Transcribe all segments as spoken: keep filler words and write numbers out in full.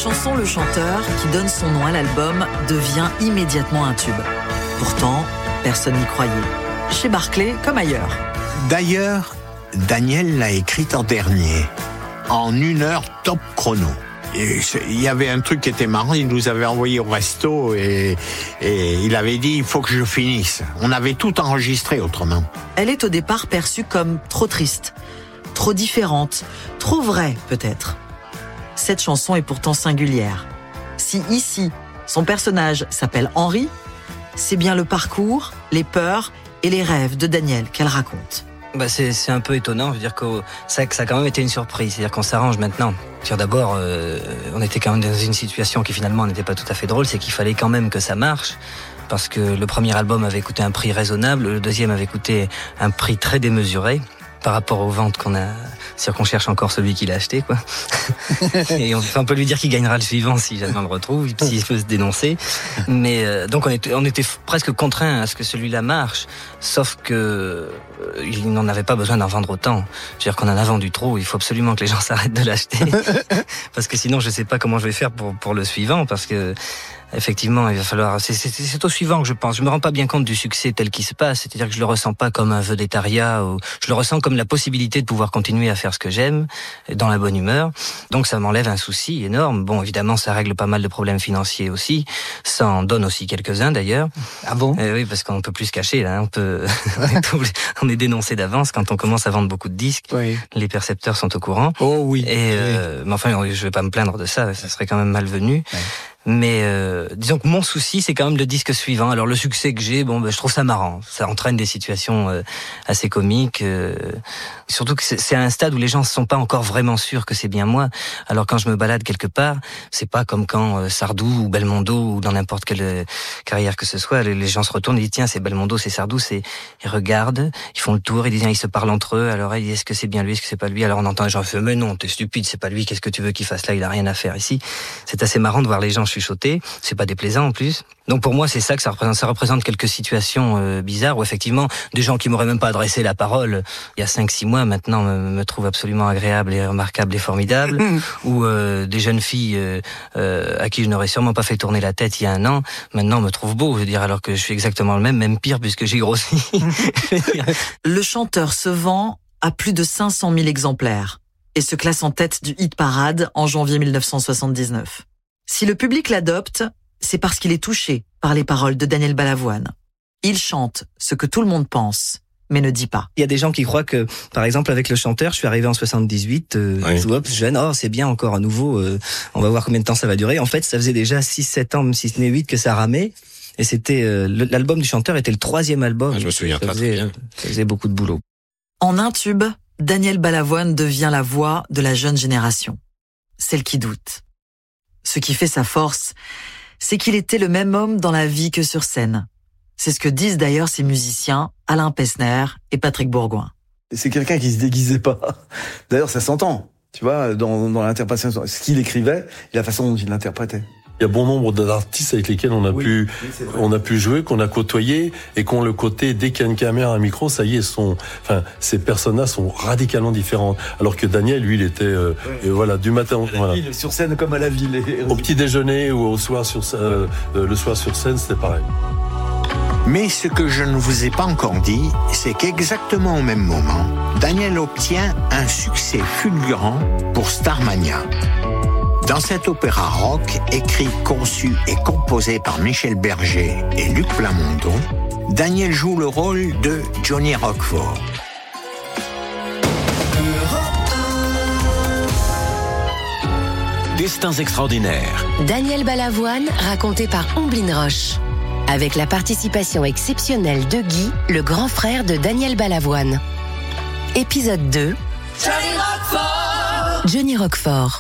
chanson Le Chanteur, qui donne son nom à l'album, devient immédiatement un tube. Pourtant, personne n'y croyait. Chez Barclay comme ailleurs. D'ailleurs, Daniel l'a écrite en dernier, en une heure top chrono. Et il y avait un truc qui était marrant, il nous avait envoyé au resto et, et il avait dit « il faut que je finisse ». On avait tout enregistré autrement. Elle est au départ perçue comme trop triste, trop différente, trop vraie peut-être. Cette chanson est pourtant singulière. Si ici, son personnage s'appelle Henri, c'est bien le parcours, les peurs et les rêves de Daniel qu'elle raconte. Bah c'est, c'est un peu étonnant, je veux dire que ça, ça a quand même été une surprise, c'est-à-dire qu'on s'arrange maintenant. D'abord, euh, on était quand même dans une situation qui finalement n'était pas tout à fait drôle, c'est qu'il fallait quand même que ça marche, parce que le premier album avait coûté un prix raisonnable, le deuxième avait coûté un prix très démesuré par rapport aux ventes qu'on a. C'est-à-dire qu'on cherche encore celui qui l'a acheté, quoi. Et on, on peut lui dire qu'il gagnera le suivant si jamais on le retrouve, s'il peut se dénoncer. Mais euh, donc on était, on était presque contraints à ce que celui-là marche, sauf que euh, il n'en avait pas besoin d'en vendre autant. C'est-à-dire qu'on en a vendu trop. Il faut absolument que les gens s'arrêtent de l'acheter, parce que sinon je sais pas comment je vais faire pour pour le suivant, parce que effectivement, il va falloir. C'est, c'est, c'est au suivant que je pense. Je me rends pas bien compte du succès tel qu'il se passe. C'est-à-dire que je le ressens pas comme un vedettariat. Ou je le ressens comme la possibilité de pouvoir continuer à faire ce que j'aime, dans la bonne humeur. Donc ça m'enlève un souci énorme. Bon, évidemment, ça règle pas mal de problèmes financiers aussi. Ça en donne aussi quelques-uns d'ailleurs. Ah bon? Euh, Oui, parce qu'on peut plus se cacher là. On peut. On est dénoncé d'avance quand on commence à vendre beaucoup de disques. Oui. Les percepteurs sont au courant. Oh oui. Et euh, mais enfin, je vais pas me plaindre de ça. Ça serait quand même malvenu. Ouais. Mais euh, disons que mon souci, c'est quand même le disque suivant. Alors le succès que j'ai, bon, ben, je trouve ça marrant. Ça entraîne des situations euh, assez comiques. Euh, surtout que c'est, c'est à un stade où les gens ne sont pas encore vraiment sûrs que c'est bien moi. Alors quand je me balade quelque part, c'est pas comme quand euh, Sardou ou Belmondo ou dans n'importe quelle euh, carrière que ce soit, les, les gens se retournent et disent tiens, c'est Belmondo, c'est Sardou, c'est ils regardent, ils font le tour, ils disent ils se parlent entre eux. Alors ils disent est-ce que c'est bien lui, est-ce que c'est pas lui. Alors on entend les gens faire mais non, t'es stupide, c'est pas lui. Qu'est-ce que tu veux qu'il fasse là? Il a rien à faire ici. C'est assez marrant de voir les gens chuchoter, c'est pas déplaisant en plus. Donc pour moi c'est ça que ça représente, ça représente quelques situations euh, bizarres où effectivement des gens qui m'auraient même pas adressé la parole il y a cinq six mois maintenant me, me trouvent absolument agréable et remarquable et formidable, ou euh, des jeunes filles euh, euh, à qui je n'aurais sûrement pas fait tourner la tête il y a un an, maintenant me trouvent beau, je veux dire, alors que je suis exactement le même, même pire puisque j'ai grossi. Le chanteur se vend à plus de cinq cent mille exemplaires et se classe en tête du hit parade en janvier dix-neuf cent soixante-dix-neuf. Si le public l'adopte, c'est parce qu'il est touché par les paroles de Daniel Balavoine. Il chante ce que tout le monde pense, mais ne dit pas. Il y a des gens qui croient que, par exemple, avec Le Chanteur, je suis arrivé en soixante-dix-huit, euh, oui. hop, jeune, oh, c'est bien encore à nouveau, euh, on va voir combien de temps ça va durer. En fait, ça faisait déjà six sept ans, si ce n'est huit, que ça ramait. Et c'était, euh, l'album du Chanteur était le troisième album. Ah, je me souviens ça très, faisait, très bien. Ça faisait beaucoup de boulot. En un tube, Daniel Balavoine devient la voix de la jeune génération. Celle qui doute. Ce qui fait sa force, c'est qu'il était le même homme dans la vie que sur scène. C'est ce que disent d'ailleurs ses musiciens Alain Pesner et Patrick Bourgoin. C'est quelqu'un qui se déguisait pas. D'ailleurs, ça s'entend, tu vois, dans, dans l'interprétation. Ce qu'il écrivait et la façon dont il l'interprétait. Il y a bon nombre d'artistes avec lesquels on a oui, pu, oui, on a pu jouer, qu'on a côtoyé, et qu'on le côté, dès qu'il y a une caméra, un micro, ça y est, sont, enfin, ces personnes-là sont radicalement différentes. Alors que Daniel, lui, il était, euh, oui. euh, voilà, du matin, à la voilà. ville, sur scène comme à la ville. Au petit déjeuner ou au soir sur, euh, le soir sur scène, c'était pareil. Mais ce que je ne vous ai pas encore dit, c'est qu'exactement au même moment, Daniel obtient un succès fulgurant pour Starmania. Dans cet opéra rock, écrit, conçu et composé par Michel Berger et Luc Plamondon, Daniel joue le rôle de Johnny Roquefort. Destins extraordinaires. Daniel Balavoine, raconté par Omblin Roche. Avec la participation exceptionnelle de Guy, le grand frère de Daniel Balavoine. Épisode deux. Johnny Roquefort. Johnny Roquefort.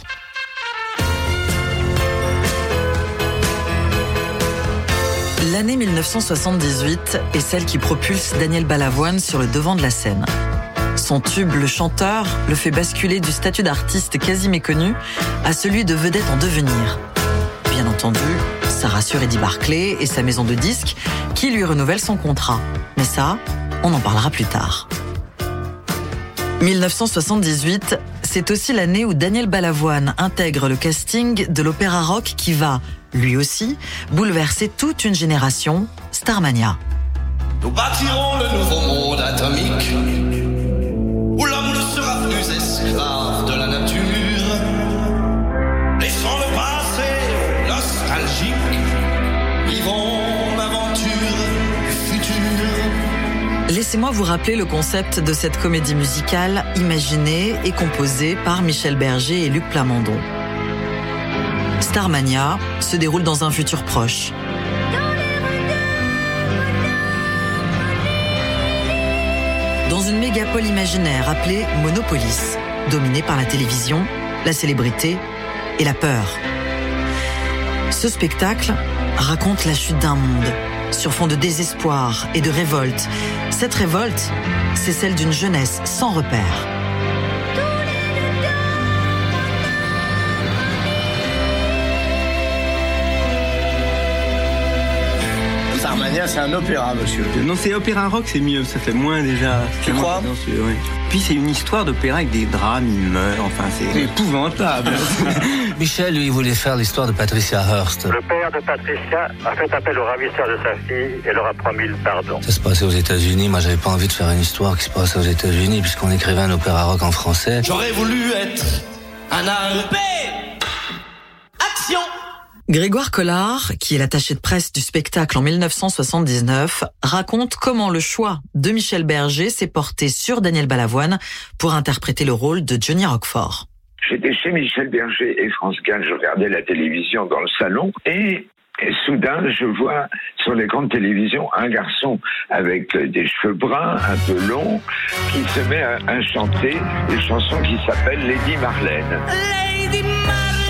L'année dix-neuf cent soixante-dix-huit est celle qui propulse Daniel Balavoine sur le devant de la scène. Son tube, Le Chanteur, le fait basculer du statut d'artiste quasi méconnu à celui de vedette en devenir. Bien entendu, ça rassure Eddie Barclay et sa maison de disques qui lui renouvelle son contrat. Mais ça, on en parlera plus tard. dix-neuf cent soixante-dix-huit, C'est aussi l'année où Daniel Balavoine intègre le casting de l'opéra rock qui va, lui aussi, bouleverser toute une génération, Starmania. Nous bâtirons le nouveau monde atomique où l'homme ne sera plus esclave de la nature. Laissons le passé nostalgique, vivons l'aventure du futur. Laissez-moi vous rappeler le concept de cette comédie musicale imaginée et composée par Michel Berger et Luc Plamondon. Starmania se déroule dans un futur proche. Dans une mégapole imaginaire appelée Monopolis, dominée par la télévision, la célébrité et la peur. Ce spectacle raconte la chute d'un monde, sur fond de désespoir et de révolte. Cette révolte, c'est celle d'une jeunesse sans repère. Starmania, c'est un opéra, monsieur. Non, c'est opéra rock, c'est mieux, ça fait moins déjà. Tu crois? Oui. Puis c'est une histoire d'opéra avec des drames, il meurt, enfin c'est épouvantable. Michel, lui, il voulait faire l'histoire de Patricia Hearst. Le père de Patricia a fait appel au ravisseur de sa fille et leur a promis le pardon. Ça se passait aux États-Unis. Moi, j'avais pas envie de faire une histoire qui se passe aux États-Unis puisqu'on écrivait un opéra rock en français. J'aurais voulu être un arpé. Action! Grégoire Collard, qui est l'attaché de presse du spectacle en dix-neuf cent soixante-dix-neuf, raconte comment le choix de Michel Berger s'est porté sur Daniel Balavoine pour interpréter le rôle de Johnny Roquefort. J'étais chez Michel Berger et France Gall, je regardais la télévision dans le salon et, et soudain je vois sur l'écran de télévision un garçon avec des cheveux bruns, un peu longs, qui se met à, à chanter une chanson qui s'appelle Lady Marlène. Lady Marlène.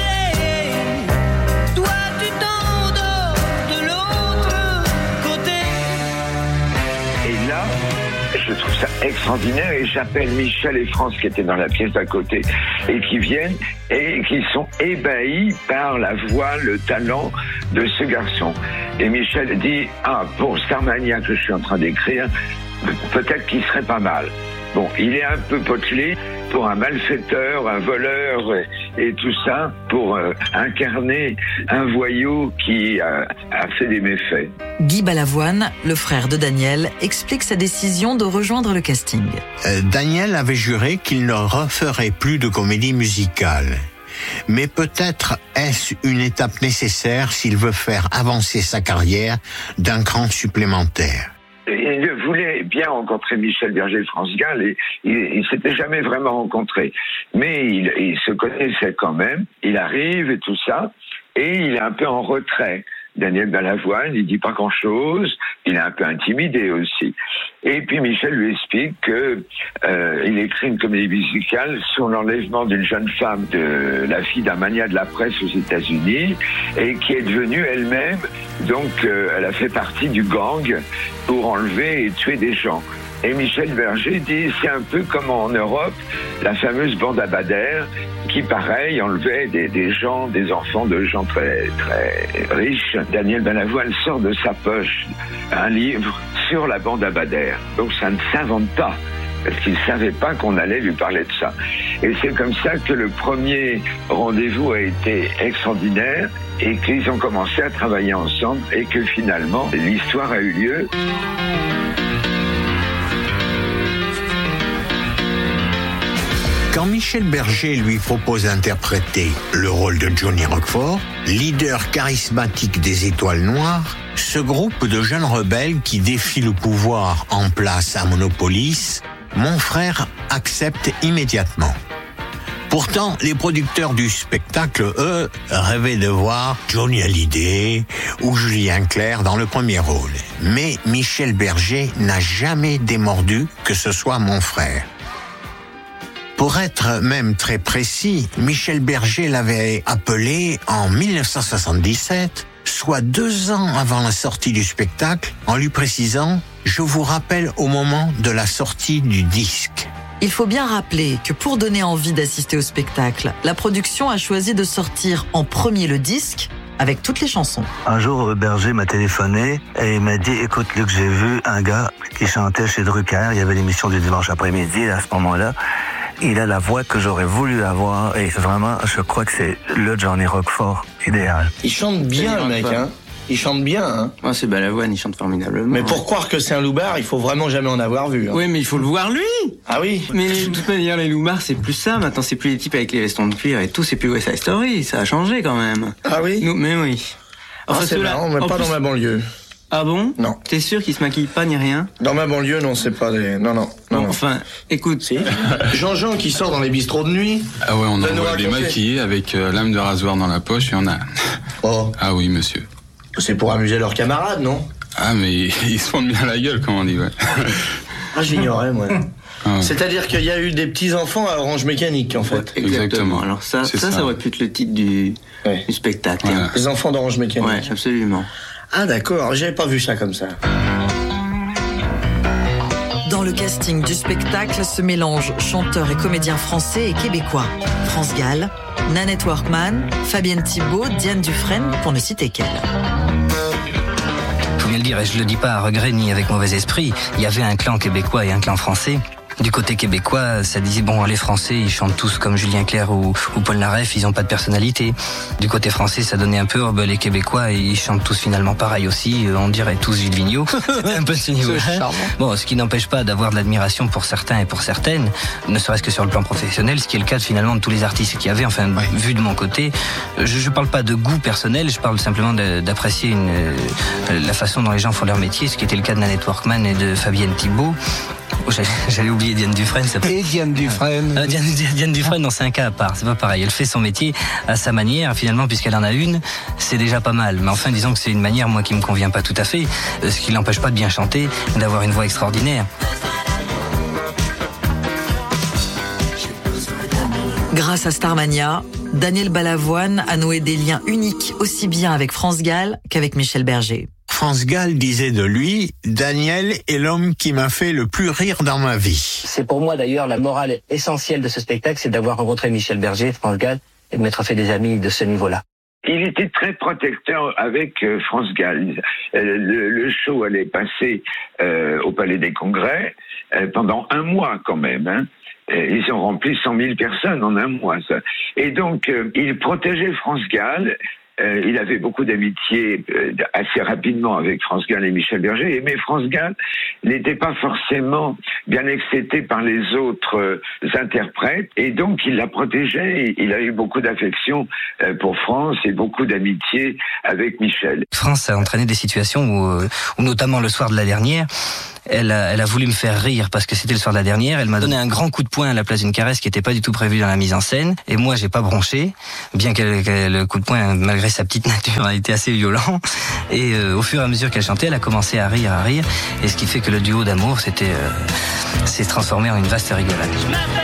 Je trouve ça extraordinaire et j'appelle Michel et France qui étaient dans la pièce d'à côté et qui viennent et qui sont ébahis par la voix, le talent de ce garçon. Et Michel dit « Ah, pour Starmania que je suis en train d'écrire, peut-être qu'il serait pas mal. » Bon, il est un peu potelé pour un malfaiteur, un voleur et, et tout ça, pour euh, incarner un voyou qui euh, a fait des méfaits. Guy Balavoine, le frère de Daniel, explique sa décision de rejoindre le casting. Euh, Daniel avait juré qu'il ne referait plus de comédie musicale. Mais peut-être est-ce une étape nécessaire s'il veut faire avancer sa carrière d'un cran supplémentaire. Il voulait bien rencontrer Michel Berger et France Gall et il ne s'était jamais vraiment rencontré. Mais il, il se connaissait quand même. Il arrive et tout ça et il est un peu en retrait. Daniel Balavoine, il dit pas grand-chose, il est un peu intimidé aussi. Et puis Michel lui explique que euh, il écrit une comédie musicale sur l'enlèvement d'une jeune femme, de la fille d'un magnat de la presse aux États-Unis, et qui est devenue elle-même, donc euh, elle a fait partie du gang pour enlever et tuer des gens. Et Michel Berger dit, c'est un peu comme en Europe, la fameuse bande à Bader, qui, pareil, enlevait des, des gens, des enfants de gens très, très riches. Daniel Balavoine sort de sa poche un livre sur la bande à Bader. Donc ça ne s'invente pas, parce qu'il ne savait pas qu'on allait lui parler de ça. Et c'est comme ça que le premier rendez-vous a été extraordinaire et qu'ils ont commencé à travailler ensemble et que finalement, l'histoire a eu lieu. Quand Michel Berger lui propose d'interpréter le rôle de Johnny Roquefort, leader charismatique des Étoiles Noires, ce groupe de jeunes rebelles qui défient le pouvoir en place à Monopolis, mon frère accepte immédiatement. Pourtant, les producteurs du spectacle, eux, rêvaient de voir Johnny Hallyday ou Julien Clerc dans le premier rôle. Mais Michel Berger n'a jamais démordu que ce soit mon frère. Pour être même très précis, Michel Berger l'avait appelé en dix-neuf cent soixante-dix-sept, soit deux ans avant la sortie du spectacle, en lui précisant « Je vous rappelle au moment de la sortie du disque ». Il faut bien rappeler que pour donner envie d'assister au spectacle, la production a choisi de sortir en premier le disque avec toutes les chansons. Un jour, Berger m'a téléphoné et il m'a dit « Écoute, Luc, j'ai vu un gars qui chantait chez Drucker. Il y avait l'émission du dimanche après-midi à ce moment-là. Il a la voix que j'aurais voulu avoir et vraiment, je crois que c'est le Johnny Roquefort idéal. Il chante bien, le mec, hein. Il chante bien, hein. Oh, c'est Balavoine, il chante formidablement. Mais pour croire que c'est un loupard, il faut vraiment jamais en avoir vu. Hein. Oui, mais il faut le voir lui. Ah oui. Mais de toute manière, les loupards, c'est plus ça. Maintenant, c'est plus les types avec les vestons de cuir et tout. C'est plus West Side Story. Ça a changé quand même. Ah oui. Nous, mais oui. Enfin, ah, c'est marrant, mais pas plus... dans ma banlieue. Ah bon? Non. T'es sûr qu'ils se maquillent pas ni rien? Dans ma banlieue, non, c'est pas des... Non, non, non. Bon, enfin, écoute... Si. Jean-Jean qui sort dans les bistrots de nuit. Ah ouais, on envoie les maquillés avec euh, lame de rasoir dans la poche et on a... Oh. Ah oui, monsieur. C'est pour amuser leurs camarades, non? Ah, mais ils se font bien la gueule, comme on dit, ouais. Ah, j'ignorais, moi. Ah ouais. C'est-à-dire qu'il y a eu des petits-enfants à Orange Mécanique, en fait. Exactement. Exactement. Alors ça, ça, ça, ça aurait pu être le titre du, ouais. du spectacle. Voilà. Hein. Les enfants d'Orange Mécanique. Ouais, absolument. Ah d'accord, j'avais pas vu ça comme ça. Dans le casting du spectacle se mélangent chanteurs et comédiens français et québécois. France Gall, Nanette Workman, Fabienne Thibault, Diane Dufresne, pour ne citer qu'elle. Faut bien le dire, et je le dis pas à regret ni avec mauvais esprit, il y avait un clan québécois et un clan français. Du côté québécois, ça disait, bon, les Français, ils chantent tous comme Julien Clerc ou, ou Paul Naref, ils ont pas de personnalité. Du côté français, ça donnait un peu, oh, ben, les Québécois, ils chantent tous finalement pareil aussi, on dirait tous Gilles Vigneault. C'était un peu ce niveau. Bon, ce qui n'empêche pas d'avoir de l'admiration pour certains et pour certaines, ne serait-ce que sur le plan professionnel, ce qui est le cas de, finalement de tous les artistes qu'il y avait, enfin, ouais. Vu de mon côté. Je, je parle pas de goût personnel, je parle simplement de, d'apprécier une, euh, la façon dont les gens font leur métier, ce qui était le cas de Nanette Workman et de Fabienne Thibault. Oh, j'allais oublier Diane Dufresne. Ça... Et Diane Dufresne. Euh, Diane, Diane Dufresne, non, c'est un cas à part. C'est pas pareil. Elle fait son métier à sa manière. Finalement, puisqu'elle en a une, c'est déjà pas mal. Mais enfin, disons que c'est une manière, moi, qui me convient pas tout à fait. Ce qui l'empêche pas de bien chanter, d'avoir une voix extraordinaire. Grâce à Starmania, Daniel Balavoine a noué des liens uniques aussi bien avec France Gall qu'avec Michel Berger. France Gall disait de lui, Daniel est l'homme qui m'a fait le plus rire dans ma vie. C'est pour moi d'ailleurs la morale essentielle de ce spectacle, c'est d'avoir rencontré Michel Berger, France Gall, et de m'être fait des amis de ce niveau-là. Il était très protecteur avec euh, France Gall. Euh, le, le show allait passer euh, au Palais des Congrès euh, pendant un mois quand même. Hein. Ils ont rempli cent mille personnes en un mois. Ça. Et donc, euh, il protégeait France Gall. Euh, il avait beaucoup d'amitié euh, assez rapidement avec France Gall et Michel Berger, mais France Gall n'était pas forcément bien accepté par les autres euh, interprètes, et donc il la protégeait. Il a eu beaucoup d'affection euh, pour France et beaucoup d'amitié avec Michel. France a entraîné des situations où, où notamment le soir de la dernière, Elle a, elle a voulu me faire rire parce que c'était le soir de la dernière. Elle m'a donné un grand coup de poing à la place d'une caresse qui n'était pas du tout prévue dans la mise en scène. Et moi, j'ai pas bronché, bien que le coup de poing, malgré sa petite nature, a été assez violent. Et euh, au fur et à mesure qu'elle chantait, elle a commencé à rire, à rire. Et ce qui fait que le duo d'amour, c'était, euh, s'est transformé en une vaste rigolade.